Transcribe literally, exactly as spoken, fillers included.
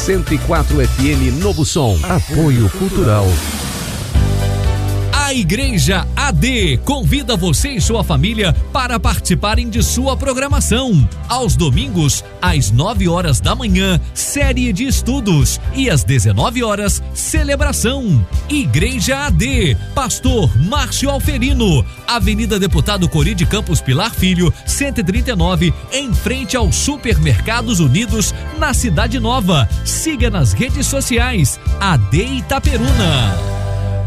cento e quatro F M Novo Som. Apoio Cultural. A Igreja A D convida você e sua família para participarem de sua programação. Aos domingos, às nove horas da manhã, série de estudos, e às dezenove horas, celebração. Igreja A D, Pastor Márcio Alferino, Avenida Deputado Cori de Campos Pilar Filho, cento e trinta e nove, em frente aos Supermercados Unidos, na Cidade Nova. Siga nas redes sociais, A D Itaperuna.